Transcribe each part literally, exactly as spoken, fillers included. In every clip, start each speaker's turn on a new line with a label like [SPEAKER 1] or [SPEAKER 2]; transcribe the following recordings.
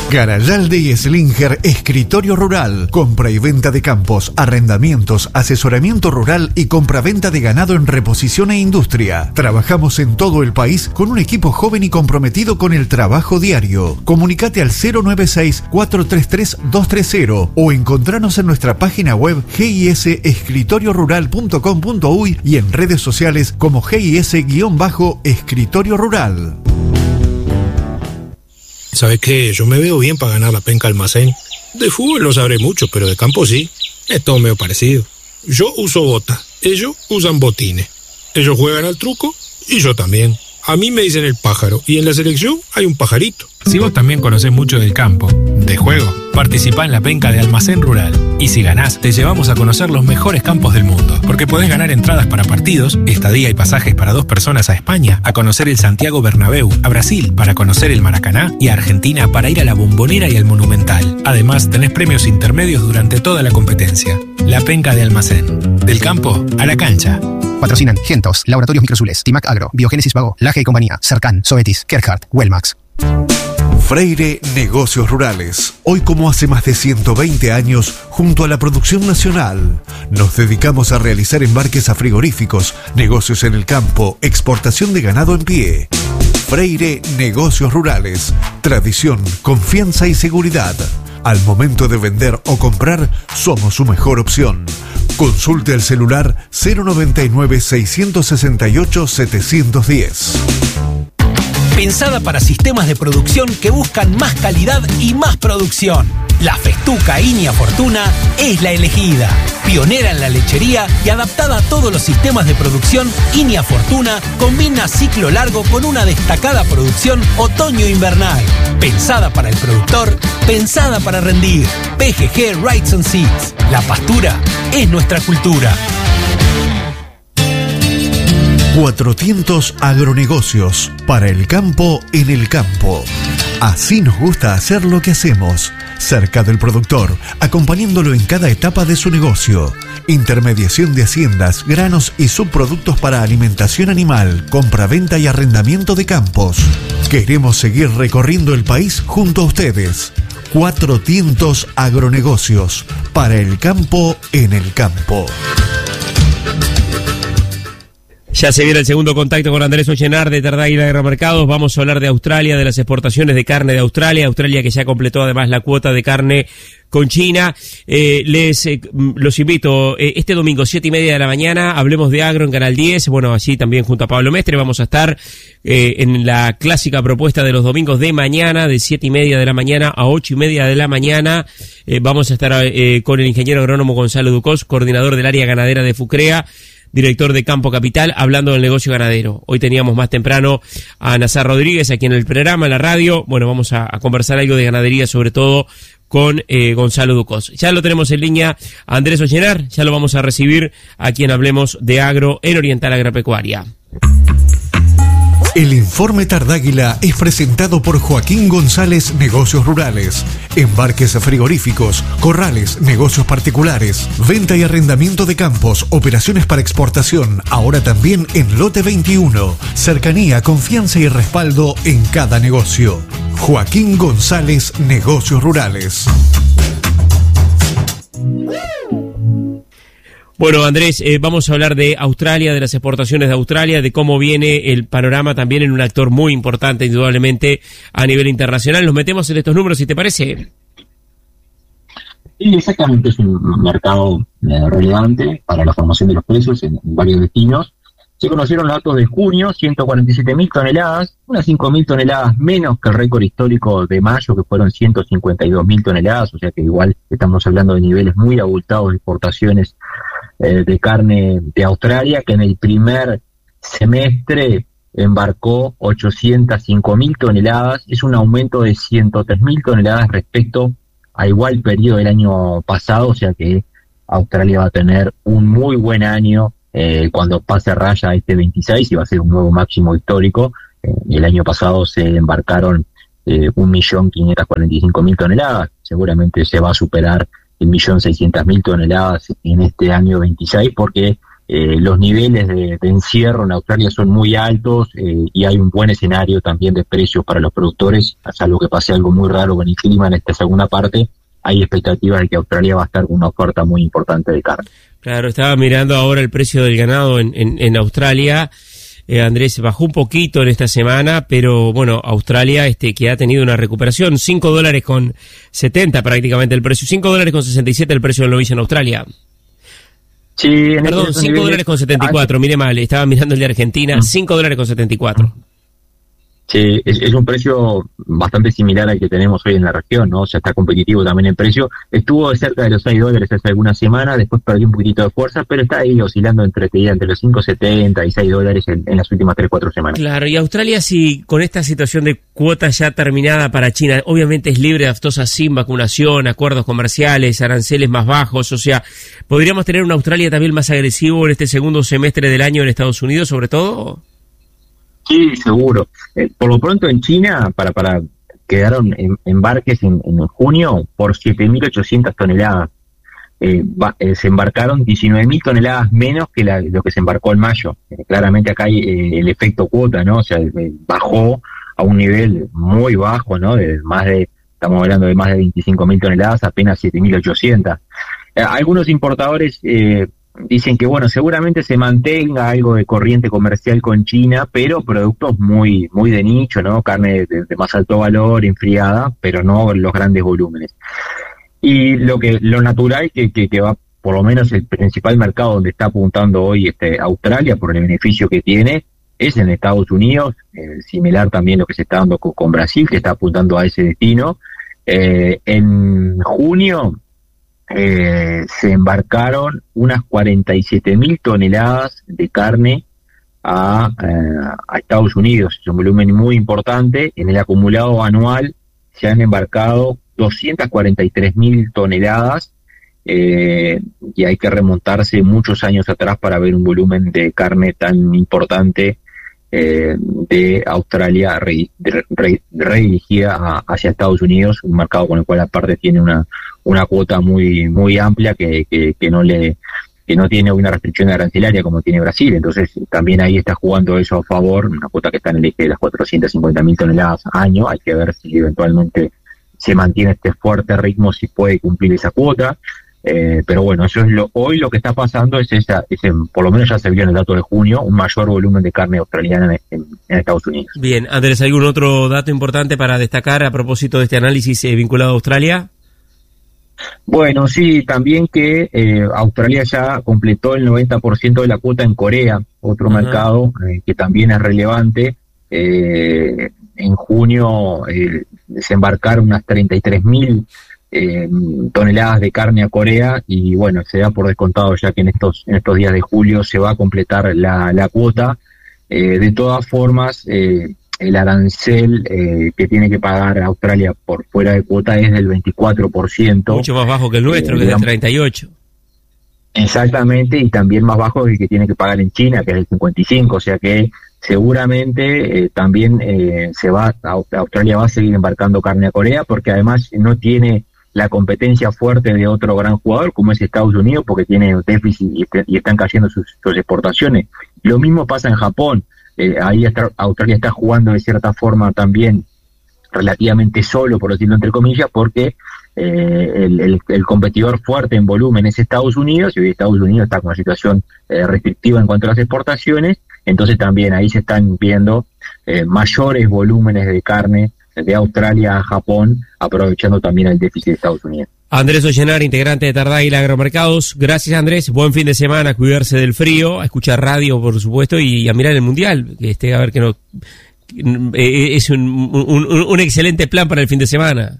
[SPEAKER 1] Garayalde y Slinger Escritorio Rural. Compra y venta de campos, arrendamientos, asesoramiento rural y compra-venta de ganado en reposición e industria. Trabajamos en todo el país con un equipo joven y comprometido con el trabajo diario. Comunicate al cero nueve seis, cuatro tres tres, dos tres cero o encontranos en nuestra página web g i s escritorio rural punto com punto uy y en redes sociales como G I S-Escritorio Rural.
[SPEAKER 2] ¿Sabes qué? Yo me veo bien para ganar la penca almacén. De fútbol no sabré mucho, pero de campo sí. Es todo medio parecido. Yo uso botas, ellos usan botines. Ellos juegan al truco y yo también. A mí me dicen el pájaro y en la selección hay un pajarito.
[SPEAKER 3] Si vos también conocés mucho del campo, de juego, participá en la penca de Almacén Rural. Y si ganás, te llevamos a conocer los mejores campos del mundo. Porque podés ganar entradas para partidos, estadía y pasajes para dos personas a España, a conocer el Santiago Bernabéu, a Brasil para conocer el Maracaná y a Argentina para ir a la Bombonera y al Monumental. Además, tenés premios intermedios durante toda la competencia. La penca de Almacén. Del campo a la cancha.
[SPEAKER 4] Patrocinan Gentos, Laboratorios Microsules, Timac Agro, Biogénesis Vago, Laje y Compañía, Cercan, Zoetis, Kerhard, Wellmax.
[SPEAKER 1] Freire Negocios Rurales. Hoy, como hace más de ciento veinte años, junto a la producción nacional, nos dedicamos a realizar embarques a frigoríficos, negocios en el campo, exportación de ganado en pie. Freire Negocios Rurales. Tradición, confianza y seguridad. Al momento de vender o comprar, somos su mejor opción. Consulte al celular cero noventa y nueve, seiscientos sesenta y ocho, setecientos diez.
[SPEAKER 5] Pensada para sistemas de producción que buscan más calidad y más producción. La Festuca Inia Fortuna es la elegida. Pionera en la lechería y adaptada a todos los sistemas de producción, Inia Fortuna combina ciclo largo con una destacada producción otoño-invernal. Pensada para el productor, pensada para rendir. P G G Rights and Seeds. La pastura es nuestra cultura.
[SPEAKER 1] Cuatrocientos Agronegocios, para el campo en el campo. Así nos gusta hacer lo que hacemos, cerca del productor, acompañándolo en cada etapa de su negocio. Intermediación de haciendas, granos y subproductos para alimentación animal, compra-venta y arrendamiento de campos. Queremos seguir recorriendo el país junto a ustedes. Cuatrocientos Agronegocios, para el campo en el campo.
[SPEAKER 6] Ya se viene el segundo contacto con Andrés Ollenar de Tardáguila Agromercados. Vamos a hablar de Australia, de las exportaciones de carne de Australia. Australia que ya completó además la cuota de carne con China. Eh, les eh, los invito, eh, este domingo, siete y media de la mañana, hablemos de agro en Canal diez. Bueno, allí también junto a Pablo Mestre vamos a estar eh, en la clásica propuesta de los domingos de mañana, de siete y media de la mañana a ocho y media de la mañana. Eh, vamos a estar eh, con el ingeniero agrónomo Gonzalo Ducos, coordinador del área ganadera de FUCREA, director de Campo Capital, hablando del negocio ganadero. Hoy teníamos más temprano a Nazar Rodríguez aquí en el programa, en la radio. Bueno, vamos a, a conversar algo de ganadería, sobre todo con eh, Gonzalo Ducos. Ya lo tenemos en línea a Andrés Ollenar, ya lo vamos a recibir a quien hablemos de agro en Oriental Agropecuaria.
[SPEAKER 1] El informe Tardáguila es presentado por Joaquín González Negocios Rurales. Embarques frigoríficos, corrales, negocios particulares, venta y arrendamiento de campos, operaciones para exportación, ahora también en Lote veintiuno. Cercanía, confianza y respaldo en cada negocio. Joaquín González Negocios Rurales.
[SPEAKER 6] Bueno, Andrés, eh, vamos a hablar de Australia, de las exportaciones de Australia, de cómo viene el panorama también en un actor muy importante, indudablemente, a nivel internacional. Nos metemos en estos números, si te parece.
[SPEAKER 7] Sí, exactamente, es un mercado eh, relevante para la formación de los precios en, en varios destinos. Se conocieron los datos de junio, ciento cuarenta y siete mil toneladas, unas cinco mil toneladas menos que el récord histórico de mayo, que fueron ciento cincuenta y dos mil toneladas, o sea que igual estamos hablando de niveles muy abultados de exportaciones eh, de carne de Australia, que en el primer semestre embarcó ochocientas cinco mil toneladas, es un aumento de ciento tres mil toneladas respecto a igual periodo del año pasado, o sea que Australia va a tener un muy buen año eh, cuando pase raya este veintiséis y va a ser un nuevo máximo histórico. Eh, el año pasado se embarcaron eh, un millón quinientas cuarenta y cinco mil toneladas, seguramente se va a superar el millón seiscientas mil toneladas en este año veintiséis porque eh, los niveles de, de encierro en Australia son muy altos eh, y hay un buen escenario también de precios para los productores, salvo que pase algo muy raro con el clima en esta segunda parte. Hay expectativas de que Australia va a estar con una oferta muy importante de carne.
[SPEAKER 6] Claro, estaba mirando ahora el precio del ganado en, en, en Australia. Eh, Andrés, bajó un poquito en esta semana, pero bueno, Australia este que ha tenido una recuperación, cinco dólares con setenta prácticamente el precio, cinco dólares con sesenta y siete el precio del novillo en Australia.
[SPEAKER 7] Sí, en
[SPEAKER 6] Perdón, cinco dólares con setenta y cuatro, mire mal, estaba mirando el de Argentina, cinco dólares con setenta y cuatro.
[SPEAKER 7] Sí, es, es un precio bastante similar al que tenemos hoy en la región, ¿no? O sea, está competitivo también el precio. Estuvo cerca de los seis dólares hace algunas semanas, después perdió un poquito de fuerza, pero está ahí oscilando entre, entre los cinco setenta y seis dólares en, en las últimas tres cuatro semanas.
[SPEAKER 6] Claro, y Australia, si con esta situación de cuota ya terminada para China, obviamente es libre de aftosa sin vacunación, acuerdos comerciales, aranceles más bajos, o sea, ¿podríamos tener una Australia también más agresivo en este segundo semestre del año en Estados Unidos, sobre todo?
[SPEAKER 7] Sí, seguro. Eh, por lo pronto en China, para para quedaron en, embarques en, en junio por siete mil ochocientas toneladas. Eh, va, eh, se embarcaron diecinueve mil toneladas menos que la, lo que se embarcó en mayo. Eh, claramente acá hay eh, el efecto cuota, ¿no? O sea, eh, bajó a un nivel muy bajo, ¿no? De más de, estamos hablando de más de veinticinco mil toneladas, apenas siete mil ochocientas. Eh, algunos importadores eh, dicen que, bueno, seguramente se mantenga algo de corriente comercial con China, pero productos muy muy de nicho, ¿no? Carne de, de más alto valor, enfriada, pero no los grandes volúmenes. Y lo que lo natural que, que, que va, por lo menos el principal mercado donde está apuntando hoy este Australia, por el beneficio que tiene, es en Estados Unidos, eh, similar también lo que se está dando con, con Brasil, que está apuntando a ese destino. Eh, en junio Eh, se embarcaron unas cuarenta y siete mil toneladas de carne a, eh, a Estados Unidos. Es un volumen muy importante. En el acumulado anual se han embarcado doscientas cuarenta y tres mil toneladas eh, y hay que remontarse muchos años atrás para ver un volumen de carne tan importante eh, de Australia re, re, redirigida a, hacia Estados Unidos, un mercado con el cual aparte tiene una una cuota muy muy amplia que, que, que no le que no tiene una restricción arancelaria como tiene Brasil. Entonces también ahí está jugando eso a favor, una cuota que está en el eje de las cuatrocientas cincuenta mil toneladas año. Hay que ver si eventualmente se mantiene este fuerte ritmo, si puede cumplir esa cuota. Eh, pero bueno, eso es lo hoy lo que está pasando es esa, ese, por lo menos ya se vio en el dato de junio, un mayor volumen de carne australiana en, en, en Estados Unidos.
[SPEAKER 6] Bien, Andrés, ¿algún otro dato importante para destacar a propósito de este análisis eh, vinculado a Australia?
[SPEAKER 7] Bueno, sí, también que eh, Australia ya completó el noventa por ciento de la cuota en Corea, otro uh-huh. mercado eh, que también es relevante. Eh, en junio eh, se embarcaron unas treinta y tres mil eh, toneladas de carne a Corea y bueno, se da por descontado ya que en estos en estos días de julio se va a completar la, la cuota. Eh, de todas formas, eh, el arancel eh, que tiene que pagar Australia por fuera de cuota es del veinticuatro por ciento.
[SPEAKER 6] Mucho más bajo que el nuestro, eh, que es del treinta y ocho por ciento.
[SPEAKER 7] Exactamente, y también más bajo el que tiene que pagar en China, que es del cincuenta y cinco por ciento, o sea que seguramente eh, también eh, se va Australia va a seguir embarcando carne a Corea, porque además no tiene la competencia fuerte de otro gran jugador como es Estados Unidos, porque tiene déficit y, y están cayendo sus, sus exportaciones. Lo mismo pasa en Japón. Eh, ahí está, Australia está jugando de cierta forma también relativamente solo, por decirlo entre comillas, porque eh, el, el, el competidor fuerte en volumen es Estados Unidos, y hoy Estados Unidos está con una situación eh, restrictiva en cuanto a las exportaciones, entonces también ahí se están viendo eh, mayores volúmenes de carne de Australia a Japón, aprovechando también el déficit de Estados Unidos.
[SPEAKER 6] Andrés Ollenar, integrante de Tardáguila Agromercados. Gracias, Andrés. Buen fin de semana, cuidarse del frío, a escuchar radio, por supuesto, y a mirar el Mundial. Que esté a ver que no... Es un, un, un excelente plan para el fin de semana.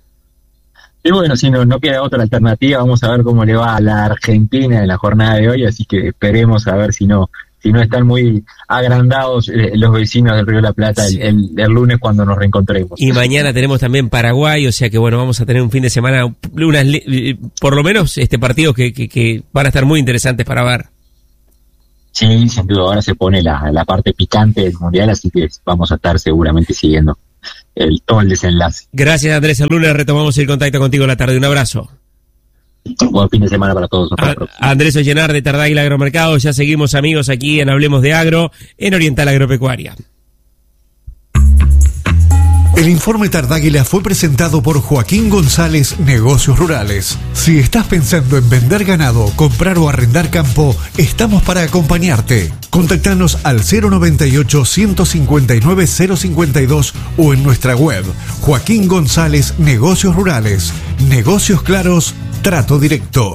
[SPEAKER 7] Y bueno, si no, no queda otra alternativa, vamos a ver cómo le va a la Argentina en la jornada de hoy, así que esperemos a ver si no... si no están muy agrandados eh, los vecinos del Río de la Plata el, el, el lunes cuando nos reencontremos.
[SPEAKER 6] Y mañana tenemos también Paraguay, o sea que bueno, vamos a tener un fin de semana, unas, por lo menos este partidos que, que, que van a estar muy interesantes para ver.
[SPEAKER 7] Sí, sin duda, ahora se pone la, la parte picante del Mundial, así que vamos a estar seguramente siguiendo el, todo el desenlace.
[SPEAKER 6] Gracias, Andrés. El lunes retomamos el contacto contigo en la tarde. Un abrazo.
[SPEAKER 7] Buen fin de semana para todos.
[SPEAKER 6] A, Andrés Ollenar de Tardáguila Agromercado. Ya seguimos, amigos, aquí en Hablemos de Agro, en Oriental Agropecuaria.
[SPEAKER 1] El informe Tardáguila fue presentado por Joaquín González, Negocios Rurales. Si estás pensando en vender ganado, comprar o arrendar campo, estamos para acompañarte. Contactanos al cero noventa y ocho, ciento cincuenta y nueve, cero cincuenta y dos o en nuestra web Joaquín González, Negocios Rurales. Negocios claros, trato directo.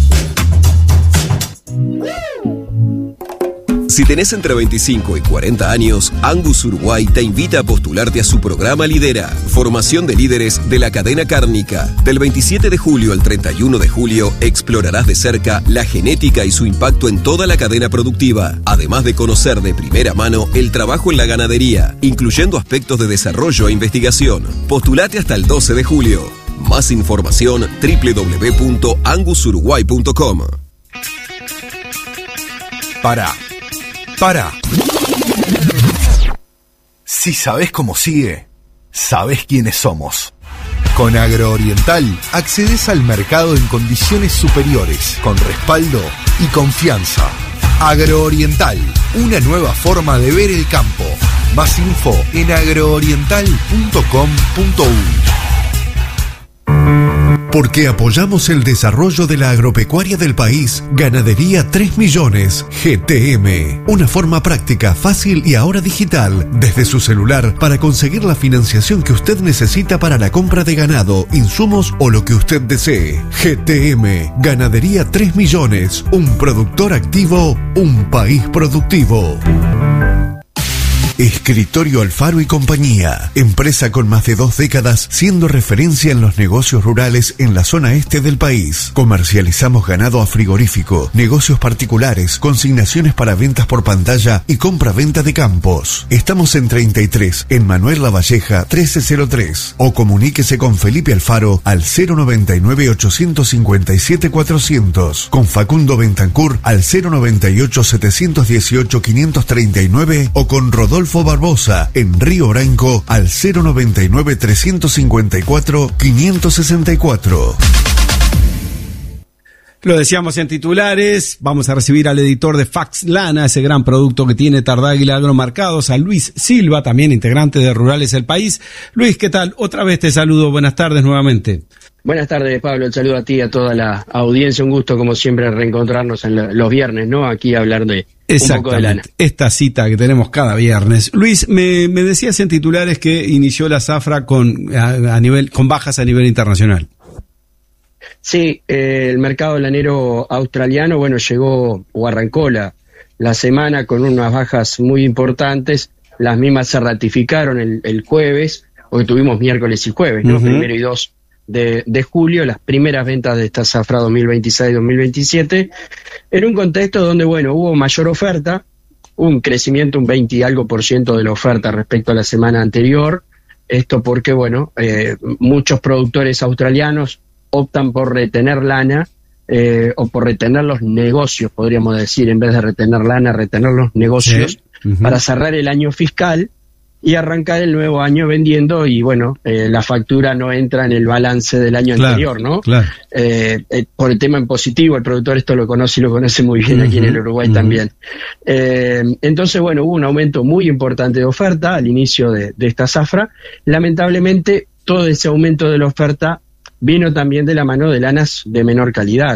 [SPEAKER 8] Si tenés entre veinticinco y cuarenta años, Angus Uruguay te invita a postularte a su programa Lidera, formación de líderes de la cadena cárnica. Del veintisiete de julio al treinta y uno de julio, explorarás de cerca la genética y su impacto en toda la cadena productiva, además de conocer de primera mano el trabajo en la ganadería, incluyendo aspectos de desarrollo e investigación. Postulate hasta el doce de julio. Más información doble u doble u doble u punto angus uruguay punto com.
[SPEAKER 9] Para. Para. Si sabés cómo sigue, sabés quiénes somos. Con Agrooriental accedes al mercado en condiciones superiores, con respaldo y confianza. Agrooriental, una nueva forma de ver el campo. Más info en agrooriental punto com punto uy.
[SPEAKER 1] Porque apoyamos el desarrollo de la agropecuaria del país, Ganadería tres millones, G T M. Una forma práctica, fácil y ahora digital, desde su celular, para conseguir la financiación que usted necesita para la compra de ganado, insumos o lo que usted desee. G T M, Ganadería tres millones, un productor activo, un país productivo. Escritorio Alfaro y Compañía, empresa con más de dos décadas siendo referencia en los negocios rurales en la zona este del país. Comercializamos ganado a frigorífico, negocios particulares, consignaciones para ventas por pantalla y compra-venta de campos. Estamos en treinta y tres, en Manuel Lavalleja trece cero tres, o comuníquese con Felipe Alfaro al cero noventa y nueve, ochocientos cincuenta y siete, cuatrocientos, con Facundo Bentancur al cero noventa y ocho, setecientos dieciocho, quinientos treinta y nueve o con Rodolfo Barbosa en Río Branco al cero noventa y nueve, trescientos cincuenta y cuatro, quinientos sesenta y cuatro.
[SPEAKER 10] Lo decíamos en titulares, vamos a recibir al editor de Fax Lana, ese gran producto que tiene Tardáguila Agromarcados, a Luis Silva, también integrante de Rurales El País. Luis, ¿qué tal? Otra vez te saludo, buenas tardes nuevamente.
[SPEAKER 11] Buenas tardes, Pablo, el saludo a ti y a toda la audiencia, un gusto como siempre reencontrarnos en los viernes, ¿no? Aquí a hablar de un poco de lana.
[SPEAKER 10] Esta cita que tenemos cada viernes. Luis, me, me decías en titulares que inició la zafra con, a, a nivel, con bajas a nivel internacional.
[SPEAKER 11] Sí, eh, el mercado lanero australiano, bueno, llegó o arrancó la, la semana con unas bajas muy importantes, las mismas se ratificaron el, el jueves, porque tuvimos miércoles y jueves, ¿no? Uh-huh. Primero y dos de, de julio, las primeras ventas de esta zafra dos mil veintiséis dos mil veintisiete, en un contexto donde, bueno, hubo mayor oferta, un crecimiento, un veinte y algo por ciento de la oferta respecto a la semana anterior, esto porque, bueno, eh, muchos productores australianos optan por retener lana eh, o por retener los negocios, podríamos decir, en vez de retener lana, retener los negocios, sí. Uh-huh. Para cerrar el año fiscal y arrancar el nuevo año vendiendo y, bueno, eh, la factura no entra en el balance del año claro, anterior, ¿no? Claro. Eh, eh, por el tema en positivo, el productor esto lo conoce y lo conoce muy bien uh-huh. aquí en el Uruguay uh-huh. también. Eh, entonces, bueno, hubo un aumento muy importante de oferta al inicio de, de esta zafra. Lamentablemente, todo ese aumento de la oferta vino también de la mano de lanas de menor calidad,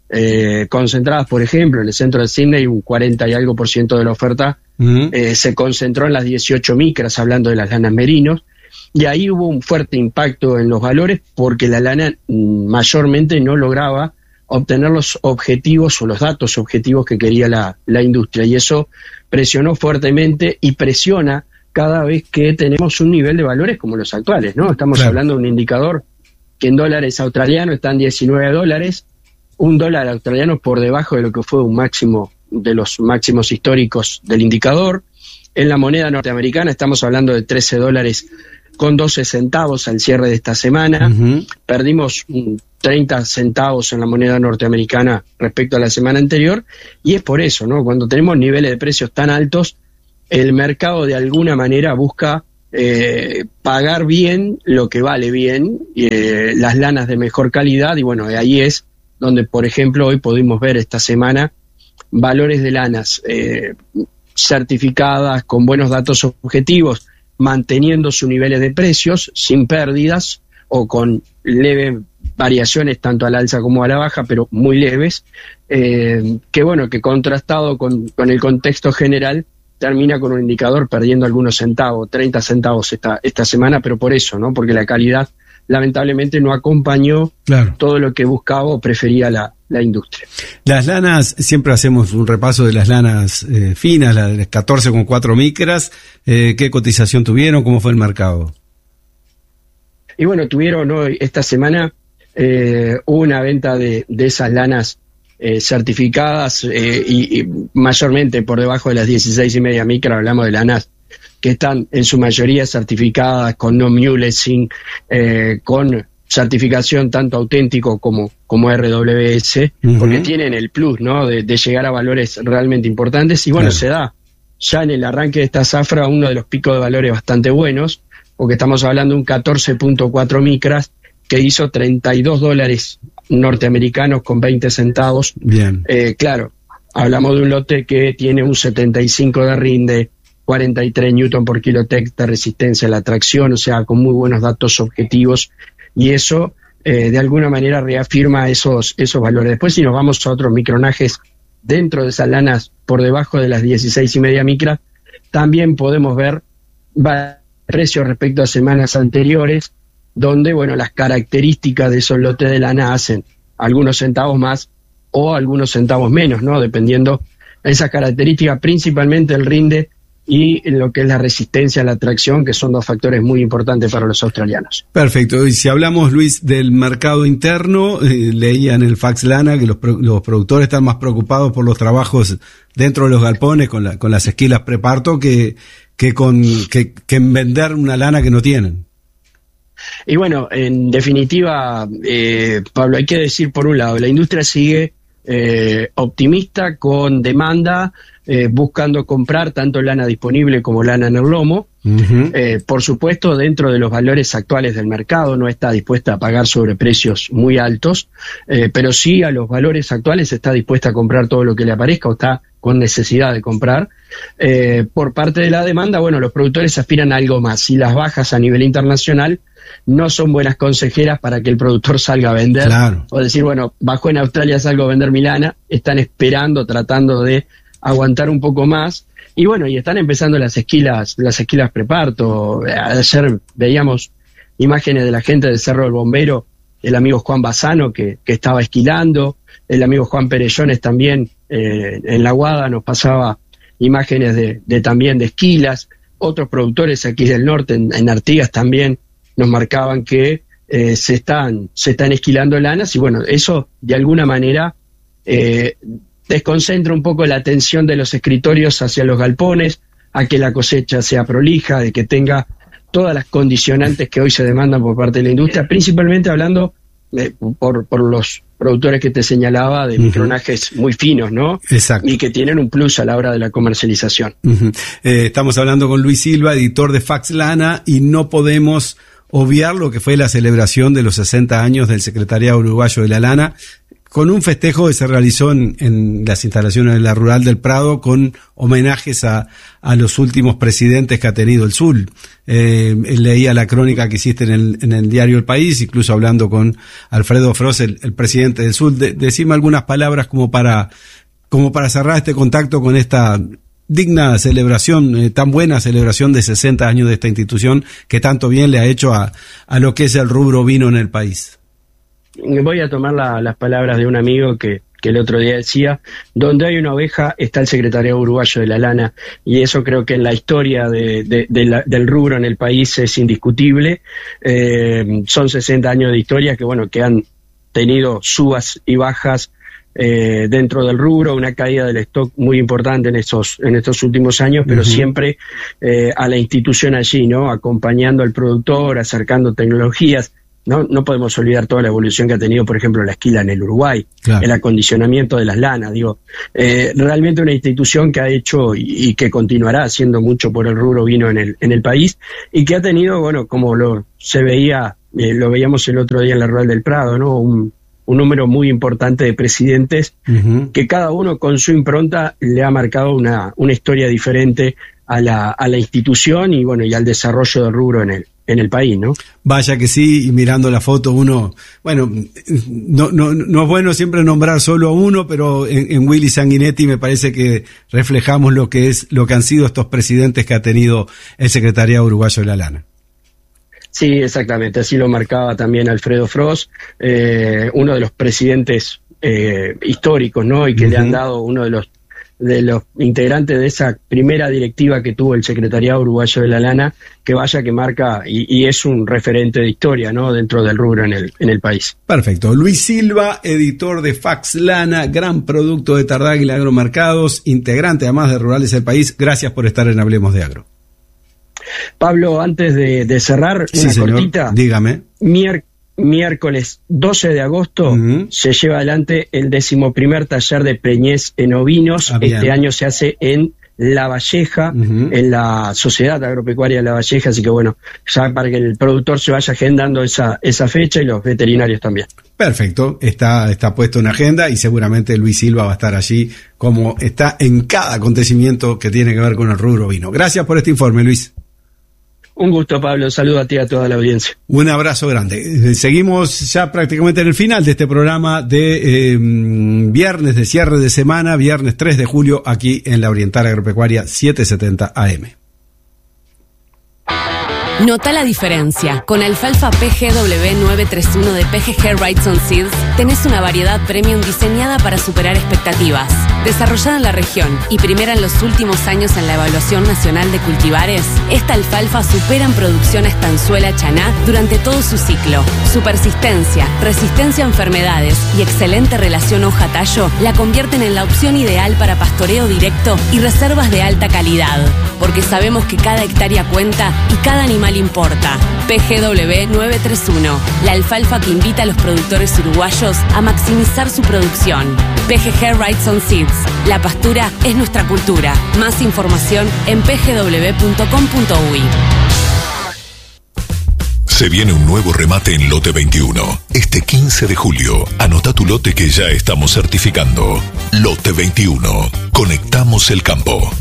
[SPEAKER 11] eh, concentradas, por ejemplo, en el centro de Sydney, un cuarenta y algo por ciento de la oferta uh-huh. eh, se concentró en las dieciocho micras, hablando de las lanas merinos, y ahí hubo un fuerte impacto en los valores porque la lana mm, mayormente no lograba obtener los objetivos o los datos objetivos que quería la, la industria, y eso presionó fuertemente y presiona cada vez que tenemos un nivel de valores como los actuales, ¿no? Estamos claro. hablando de un indicador que en dólares australianos están diecinueve dólares, un dólar australiano por debajo de lo que fue un máximo de los máximos históricos del indicador. En la moneda norteamericana estamos hablando de trece dólares con doce centavos al cierre de esta semana. Uh-huh. Perdimos treinta centavos en la moneda norteamericana respecto a la semana anterior, y es por eso, ¿no? Cuando tenemos niveles de precios tan altos, el mercado de alguna manera busca Eh, pagar bien lo que vale bien, eh, las lanas de mejor calidad, y bueno, ahí es donde, por ejemplo, hoy pudimos ver esta semana valores de lanas eh, certificadas con buenos datos objetivos, manteniendo sus niveles de precios sin pérdidas o con leves variaciones tanto a la alza como a la baja, pero muy leves, eh, que bueno, que contrastado con, con el contexto general, termina con un indicador perdiendo algunos centavos, treinta centavos esta, esta semana, pero por eso, ¿no? Porque la calidad lamentablemente no acompañó claro. todo lo que buscaba o prefería la, la industria.
[SPEAKER 10] Las lanas, siempre hacemos un repaso de las lanas eh, finas, las de catorce coma cuatro micras, eh, ¿qué cotización tuvieron? ¿Cómo fue el mercado?
[SPEAKER 11] Y bueno, tuvieron hoy, esta semana, eh, una venta de, de esas lanas eh, certificadas eh, y, y mayormente por debajo de las dieciséis y media micras, hablamos de lanas que están en su mayoría certificadas con no mulesing, eh, con certificación tanto auténtico como, como R W S, uh-huh. porque tienen el plus, ¿no? De, de llegar a valores realmente importantes. Y bueno, claro. se da ya en el arranque de esta zafra uno de los picos de valores bastante buenos, porque estamos hablando de un catorce punto cuatro micras que hizo treinta y dos dólares norteamericanos con veinte centavos.
[SPEAKER 10] Bien.
[SPEAKER 11] Eh, claro, hablamos de un lote que tiene un setenta y cinco de rinde, cuarenta y tres newton por kilotec de resistencia a la tracción, o sea, con muy buenos datos objetivos, y eso eh, de alguna manera reafirma esos, esos valores. Después, si nos vamos a otros micronajes dentro de esas lanas por debajo de las dieciséis y media micras, también podemos ver precios respecto a semanas anteriores, donde, bueno, las características de esos lotes de lana hacen algunos centavos más o algunos centavos menos, ¿no? Dependiendo de esas características, principalmente el rinde y lo que es la resistencia a la tracción, que son dos factores muy importantes para los australianos.
[SPEAKER 10] Perfecto. Y si hablamos, Luis, del mercado interno, eh, leía en el Fax Lana que los, los productores están más preocupados por los trabajos dentro de los galpones con, la, con las esquilas preparto que, que, con, que, que en vender una lana que no tienen.
[SPEAKER 11] Y bueno, en definitiva, eh, Pablo, hay que decir por un lado, la industria sigue eh, optimista, con demanda, eh, buscando comprar tanto lana disponible como lana en el lomo. Uh-huh. Eh, por supuesto, dentro de los valores actuales del mercado, no está dispuesta a pagar sobre precios muy altos, eh, pero sí a los valores actuales está dispuesta a comprar todo lo que le aparezca o está con necesidad de comprar. Eh, por parte de la demanda, bueno, los productores aspiran a algo más, y las bajas a nivel internacional no son buenas consejeras para que el productor salga a vender,
[SPEAKER 10] claro.
[SPEAKER 11] o decir, bueno, bajo en Australia, salgo a vender mi lana. Están esperando, tratando de aguantar un poco más, y bueno, y están empezando las esquilas, las esquilas preparto. Ayer veíamos imágenes de la gente del Cerro del Bombero, el amigo Juan Bassano que, que estaba esquilando, el amigo Juan Perellones también eh, en La Guada nos pasaba imágenes de, de también de esquilas. Otros productores aquí del norte, en, en Artigas también, nos marcaban que eh, se están se están esquilando lanas, y bueno, eso de alguna manera eh, desconcentra un poco la atención de los escritorios hacia los galpones, a que la cosecha sea prolija, de que tenga todas las condicionantes que hoy se demandan por parte de la industria, principalmente hablando de, por, por los productores que te señalaba, de uh-huh. micronajes muy finos, ¿no?
[SPEAKER 10] Exacto.
[SPEAKER 11] Y que tienen un plus a la hora de la comercialización.
[SPEAKER 10] Uh-huh. Eh, estamos hablando con Luis Silva, editor de Fax Lana, y no podemos obviar lo que fue la celebración de los sesenta años del Secretariado Uruguayo de la Lana, con un festejo que se realizó en, en las instalaciones de la Rural del Prado, con homenajes a, a los últimos presidentes que ha tenido el Sur. Eh, leía la crónica que hiciste en el, en el diario El País, incluso hablando con Alfredo Frost, el, el presidente del Sur. De, decime algunas palabras como para, como para cerrar este contacto con esta digna celebración, eh, tan buena celebración de sesenta años de esta institución que tanto bien le ha hecho a, a lo que es el rubro vino en el país.
[SPEAKER 11] Voy a tomar la, las palabras de un amigo que, que el otro día decía: donde hay una oveja está el Secretariado Uruguayo de la Lana, y eso creo que en la historia de, de, de la, del rubro en el país es indiscutible. Eh, son sesenta años de historia que, bueno, que han tenido subas y bajas eh, dentro del rubro, una caída del stock muy importante en estos, en estos últimos años, pero uh-huh. siempre eh, a la institución allí, ¿no? Acompañando al productor, acercando tecnologías. No, no podemos olvidar toda la evolución que ha tenido, por ejemplo, la esquila en el Uruguay, claro. el acondicionamiento de las lanas. Digo, eh, realmente una institución que ha hecho y, y que continuará haciendo mucho por el rubro vino en el en el país, y que ha tenido, bueno, como lo se veía, eh, lo veíamos el otro día en la Rural del Prado, ¿no? Un, un número muy importante de presidentes uh-huh. que cada uno con su impronta le ha marcado una, una historia diferente a la, a la institución y bueno y al desarrollo del rubro en el, en el país, ¿no?
[SPEAKER 10] Vaya que sí, y mirando la foto uno, bueno, no, no, no es bueno siempre nombrar solo a uno, pero en, en Willy Sanguinetti me parece que reflejamos lo que es, lo que han sido estos presidentes que ha tenido el Secretariado Uruguayo de la Lana.
[SPEAKER 11] Sí, exactamente, así lo marcaba también Alfredo Frost, eh, uno de los presidentes eh, históricos, ¿no? Y que uh-huh. le han dado uno de los de los integrantes de esa primera directiva que tuvo el Secretariado Uruguayo de la Lana, que vaya que marca y, y es un referente de historia, ¿no? Dentro del rubro en el, en el país.
[SPEAKER 10] Perfecto. Luis Silva, editor de Fax Lana, gran producto de Tardáguila Agromercados, integrante además de Rurales del País. Gracias por estar en Hablemos de Agro.
[SPEAKER 11] Pablo, antes de, de cerrar,
[SPEAKER 10] sí,
[SPEAKER 11] una
[SPEAKER 10] señor.
[SPEAKER 11] cortita.
[SPEAKER 10] Dígame.
[SPEAKER 11] Mier- miércoles doce de agosto uh-huh. se lleva adelante el decimoprimer taller de preñez en ovinos. Ah, este año se hace en La Valleja, uh-huh. en la Sociedad Agropecuaria de La Valleja, así que bueno, ya para que el productor se vaya agendando esa, esa fecha y los veterinarios también.
[SPEAKER 10] Perfecto, está, está puesto en agenda y seguramente Luis Silva va a estar allí como está en cada acontecimiento que tiene que ver con el rubro ovino. Gracias por este informe, Luis.
[SPEAKER 11] Un gusto, Pablo. Saludo a ti y a toda la audiencia.
[SPEAKER 10] Un abrazo grande. Seguimos ya prácticamente en el final de este programa de eh, viernes de cierre de semana, viernes tres de julio, aquí en la Oriental Agropecuaria setecientos setenta A M.
[SPEAKER 12] Nota la diferencia. Con alfalfa P G W nueve treinta y uno de P G G Wrightson Seeds tenés una variedad premium diseñada para superar expectativas. Desarrollada en la región y primera en los últimos años en la Evaluación Nacional de Cultivares, esta alfalfa supera en producción a estanzuela chaná durante todo su ciclo. Su persistencia, resistencia a enfermedades y excelente relación hoja-tallo la convierten en la opción ideal para pastoreo directo y reservas de alta calidad. Porque sabemos que cada hectárea cuenta y cada animal importa. P G W nueve treinta y uno, la alfalfa que invita a los productores uruguayos a maximizar su producción. P G G Wrightson Seeds, la pastura es nuestra cultura. Más información en p g w punto com punto u y.
[SPEAKER 13] Se viene un nuevo remate en Lote veintiuno. Este quince de julio, anota tu lote que ya estamos certificando. Lote veintiuno. Conectamos el campo.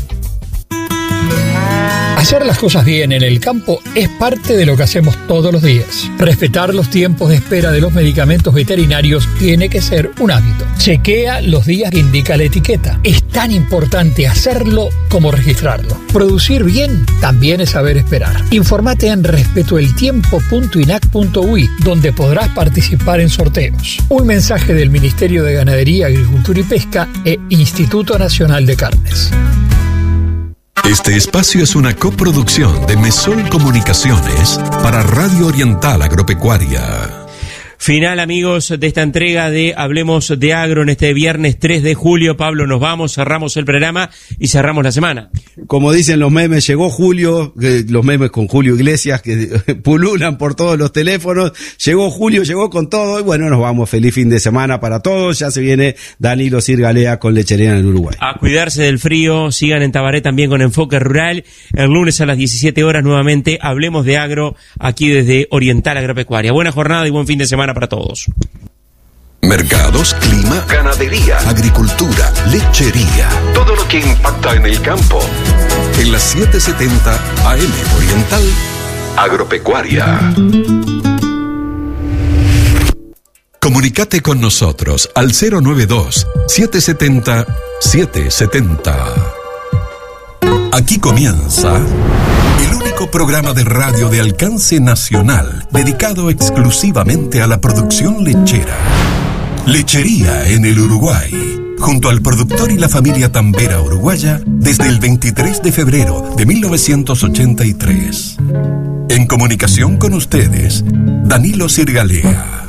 [SPEAKER 14] Hacer las cosas bien en el campo es parte de lo que hacemos todos los días. Respetar los tiempos de espera de los medicamentos veterinarios tiene que ser un hábito. Chequea los días que indica la etiqueta. Es tan importante hacerlo como registrarlo. Producir bien también es saber esperar. Infórmate en respeto el tiempo punto i n a c punto u y, donde podrás participar en sorteos. Un mensaje del Ministerio de Ganadería, Agricultura y Pesca e Instituto Nacional de Carnes.
[SPEAKER 13] Este espacio es una coproducción de Mesol Comunicaciones para Radio Oriental Agropecuaria.
[SPEAKER 6] Final, amigos, de esta entrega de Hablemos de Agro en este viernes tres de julio. Pablo, nos vamos, cerramos el programa y cerramos la semana.
[SPEAKER 10] Como dicen los memes, llegó Julio, eh, los memes con Julio Iglesias que pululan por todos los teléfonos. Llegó Julio, llegó con todo y bueno, nos vamos. Feliz fin de semana para todos. Ya se viene Danilo Sirgalea con Lechería en el Uruguay.
[SPEAKER 6] A cuidarse del frío, sigan en Tabaré también con Enfoque Rural. El lunes a las diecisiete horas nuevamente Hablemos de Agro aquí desde Oriental Agropecuaria. Buena jornada y buen fin de semana para todos.
[SPEAKER 13] Mercados, clima, ganadería, agricultura, lechería. Todo lo que impacta en el campo. En las setecientos setenta A M Oriental Agropecuaria. Comunicate con nosotros al cero nueve dos, siete siete cero, siete siete cero. Aquí comienza el único programa de radio de alcance nacional dedicado exclusivamente a la producción lechera. Lechería en el Uruguay, junto al productor y la familia tambera uruguaya desde el veintitrés de febrero de mil novecientos ochenta y tres. En comunicación con ustedes, Danilo Sirgalea.